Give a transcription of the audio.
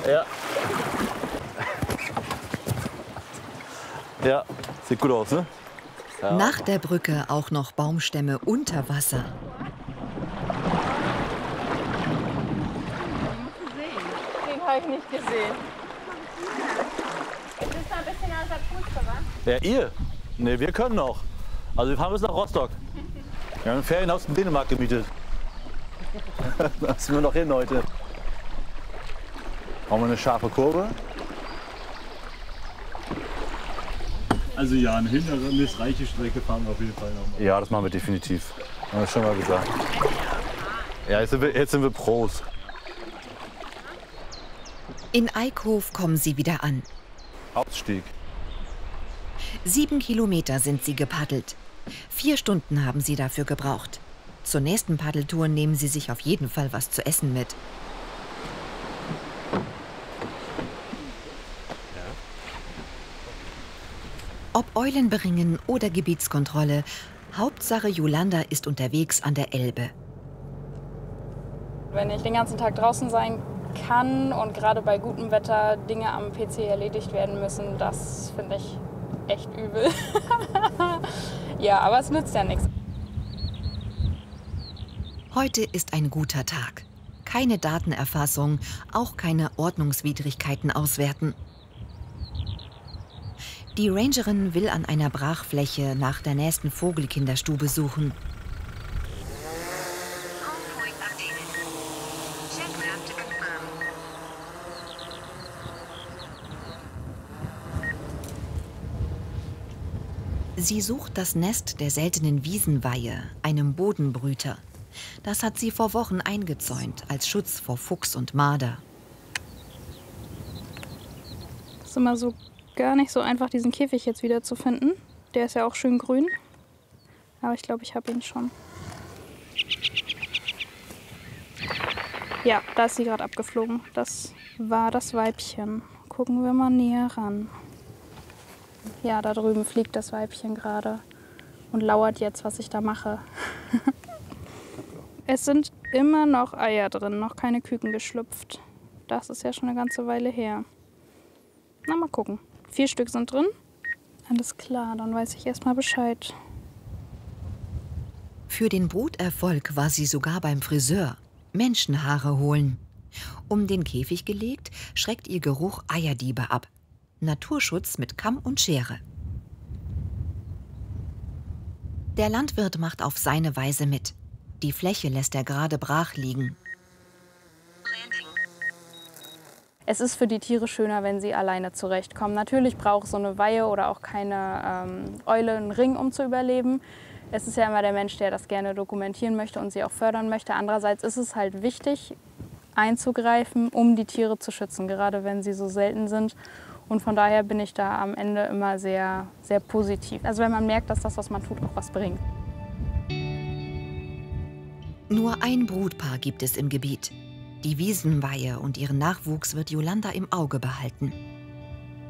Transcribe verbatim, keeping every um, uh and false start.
Ja. Ja, sieht gut aus, ne? Ja. Nach der Brücke auch noch Baumstämme unter Wasser. Den habe ich nicht gesehen. Es ist ein bisschen aus der Puste, wa? Ja, ihr? Ne, wir können noch. Also wir fahren bis nach Rostock. Wir haben ein Ferienhaus in Dänemark gemietet. Da sind wir noch hin heute. Brauchen wir eine scharfe Kurve? Also ja, eine hindernisreiche Strecke fahren wir auf jeden Fall noch mal. Ja, das machen wir definitiv. Haben wir schon mal gesagt. Ja, jetzt sind wir, jetzt sind wir Pros. In Eickhof kommen sie wieder an. Ausstieg. Sieben Kilometer sind sie gepaddelt. Vier Stunden haben sie dafür gebraucht. Zur nächsten Paddeltour nehmen sie sich auf jeden Fall was zu essen mit. Ob Eulenberingen oder Gebietskontrolle, Hauptsache Yolanda ist unterwegs an der Elbe. Wenn ich den ganzen Tag draußen sein kann und gerade bei gutem Wetter Dinge am P C erledigt werden müssen, das finde ich echt übel. Ja, aber es nützt ja nichts. Heute ist ein guter Tag. Keine Datenerfassung, auch keine Ordnungswidrigkeiten auswerten. Die Rangerin will an einer Brachfläche nach der nächsten Vogelkinderstube suchen. Sie sucht das Nest der seltenen Wiesenweihe, einem Bodenbrüter. Das hat sie vor Wochen eingezäunt, als Schutz vor Fuchs und Marder. Es ist immer so gar nicht so einfach, diesen Käfig jetzt wieder zu finden. Der ist ja auch schön grün. Aber ich glaube, ich habe ihn schon. Ja, da ist sie gerade abgeflogen. Das war das Weibchen. Gucken wir mal näher ran. Ja, da drüben fliegt das Weibchen gerade und lauert jetzt, was ich da mache. Es sind immer noch Eier drin, noch keine Küken geschlüpft. Das ist ja schon eine ganze Weile her. Na, mal gucken. Vier Stück sind drin. Alles klar, dann weiß ich erstmal Bescheid. Für den Bruterfolg war sie sogar beim Friseur. Menschenhaare holen. Um den Käfig gelegt, schreckt ihr Geruch Eierdiebe ab. Naturschutz mit Kamm und Schere. Der Landwirt macht auf seine Weise mit. Die Fläche lässt er gerade brach liegen. Es ist für die Tiere schöner, wenn sie alleine zurechtkommen. Natürlich braucht so eine Weihe oder auch keine ähm, Eule einen Ring, um zu überleben. Es ist ja immer der Mensch, der das gerne dokumentieren möchte und sie auch fördern möchte. Andererseits ist es halt wichtig, einzugreifen, um die Tiere zu schützen, gerade wenn sie so selten sind. Und von daher bin ich da am Ende immer sehr, sehr positiv. Also wenn man merkt, dass das, was man tut, auch was bringt. Nur ein Brutpaar gibt es im Gebiet. Die Wiesenweihe und ihren Nachwuchs wird Yolanda im Auge behalten.